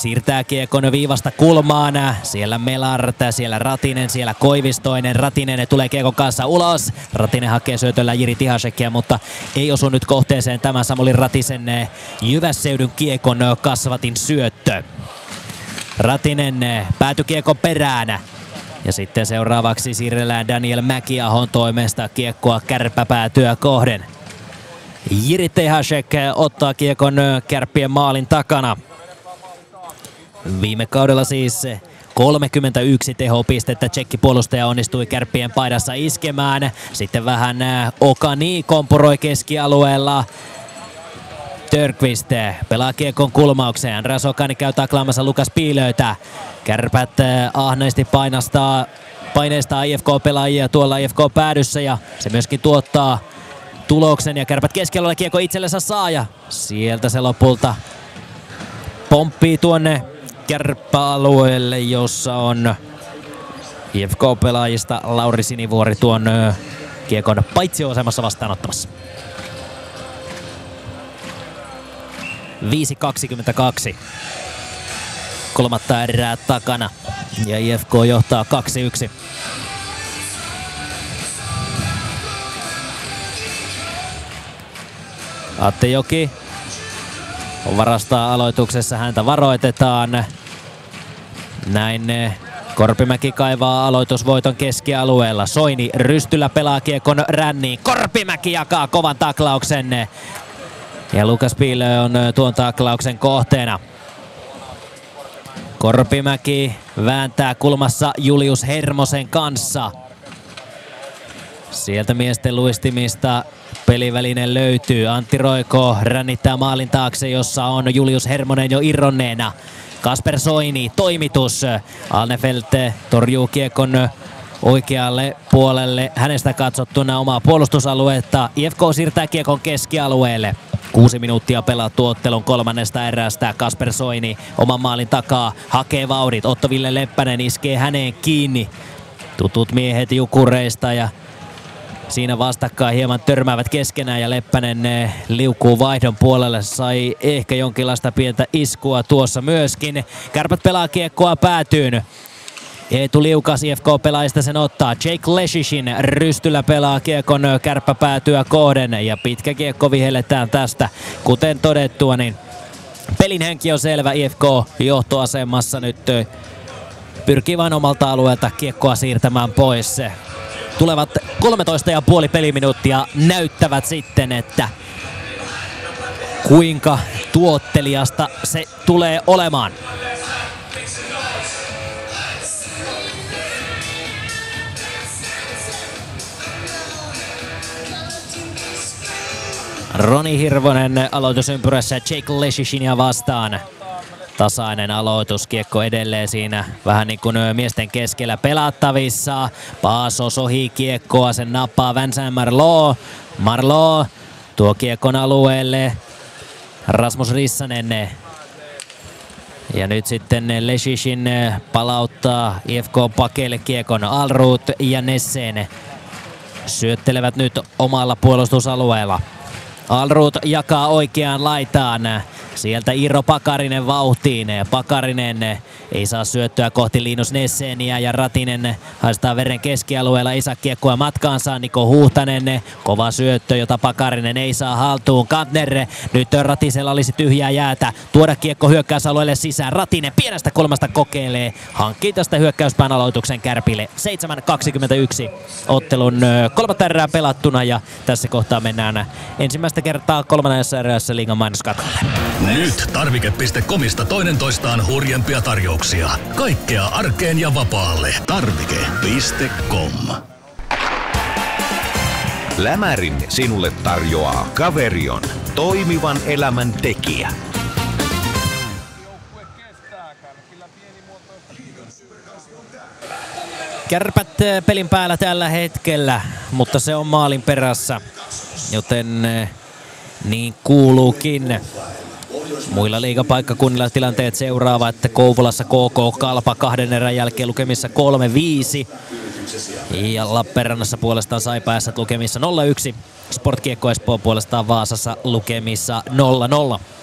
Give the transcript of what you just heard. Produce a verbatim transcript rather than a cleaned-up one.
siirtää kiekon viivasta kulmaan. Siellä Melart, siellä Ratinen, siellä Koivistoinen. Ratinen tulee kiekon kanssa ulos. Ratinen hakee syötöllä Jiri Tihasekia, mutta ei osu nyt kohteeseen tämä Samuli Ratisen Jyvässeudun kiekon kasvatin syöttö. Ratinen päätyi kiekon perään. Ja sitten seuraavaksi siirrellään Daniel Mäkiahon toimesta kiekkoa kärppäpäätyä kohden. Jiri Tihasek ottaa kiekon Kärppien maalin takana. Viime kaudella siis kolmekymmentäyksi tehopistettä tsekkipuolustaja onnistui Kärppien paidassa iskemään. Sitten vähän Okani kompuroi keskialueella. Törqvist pelaa kiekon kulmaukseen. Andreas Okani käy taklaamassa Lukas Piilöytä. Kärpät ahneesti painastaa, paineistaa I F K-pelaajia tuolla I F K-päädyssä ja se myöskin tuottaa tuloksen. Ja Kärpät keskialueella kiekko itsellensä saa ja sieltä se lopulta pomppii tuonne kärppäalueelle, jossa on I F K-pelaajista Lauri Sinivuori tuon kiekon paitsioasemassa vastaanottamassa. viisi kaksikymmentäkaksi. Kolmatta erää takana ja I F K johtaa kaksi yksi. Atte Joki varastaa aloituksessa, häntä varoitetaan. Näin Korpimäki kaivaa aloitusvoiton keskialueella. Soini rystyllä pelaa kiekon ränniin. Korpimäki jakaa kovan taklauksen. Ja Lukas Piilö on tuon taklauksen kohteena. Korpimäki vääntää kulmassa Julius Hermosen kanssa. Sieltä miesten luistimista peliväline löytyy. Antti Roiko rännittää maalin taakse, jossa on Julius Hermonen jo irronneena. Kasper Soini, toimitus. Alnefelt torjuu kiekon oikealle puolelle hänestä katsottuna omaa puolustusaluetta. I F K siirtää kiekon keskialueelle. Kuusi minuuttia pelattu ottelun kolmannesta erästä. Kasper Soini oman maalin takaa hakee vauhdit. Otto-Ville Leppänen iskee häneen kiinni. Tutut miehet Jukureista ja siinä vastakkain hieman törmäävät keskenään ja Leppänen liukuu vaihdon puolelle. Sai ehkä jonkinlaista pientä iskua tuossa myöskin. Kärpät pelaa kiekkoa päätyyn. Eetu Liukas I F K-pelaajista sen ottaa. Jake Leshishin rystyllä pelaa kiekon kärppäpäätyä kohden ja pitkä kiekko vihelletään tästä. Kuten todettua, niin pelin henki on selvä. I F K johtoasemassa nyt pyrkii vain omalta alueelta kiekkoa siirtämään pois. Tulevat kolmetoista pilkku viisi peliminuuttia näyttävät sitten, että kuinka tuotteliasta se tulee olemaan. Roni Hirvonen aloitusympyrässä Jake Leshishinia vastaan. Tasainen aloitus, kiekko edelleen siinä vähän niin kuin miesten keskellä pelattavissa. Paasos ohi kiekkoa, sen nappaa Vincent Marleau. Marleau tuo kiekon alueelle. Rasmus Rissanen. Ja nyt sitten Leshishin palauttaa I F K-pakeille kiekon. Alrut ja Nessen syöttelevät nyt omalla puolustusalueella. Alrut jakaa oikeaan laitaan. Sieltä Iiro Pakarinen vauhtiin. Pakarinen ei saa syöttöä kohti Linus Nesseniä ja Ratinen haistaa veren keskialueella. Ei saa kiekkoa matkaansa. Niko Huhtanen. Kova syöttö, jota Pakarinen ei saa haltuun. Kantner. Nyt Ratisella olisi tyhjää jäätä. Tuoda kiekko hyökkäysalueelle sisään. Ratinen pienestä kolmasta kokeilee. Hankkii tästä hyökkäyspään aloituksen Kärpille. seitsemän kaksikymmentäyksi ottelun kolmatta erää pelattuna ja tässä kohtaa mennään ensimmäistä kertaa kolmannessa erässä liigan mainoskatolle. Nyt tarvike piste comista toinen toistaan hurjempia tarjouksia. Kaikkea arkeen ja vapaalle. tarvike piste com. Lämärin sinulle tarjoaa Caverion, toimivan elämän tekijä. Kärpät pelin päällä tällä hetkellä, mutta se on maalin perässä, joten niin kuuluukin. Muilla liigapaikkakunnilla tilanteet seuraavat. Kouvolassa K K Kalpa kahden erän jälkeen lukemissa kolme viisi. Ja Lappeenrannassa puolestaan Saipaassa lukemissa nolla yksi. Sportkiekko Espoo puolestaan Vaasassa lukemissa nolla nolla.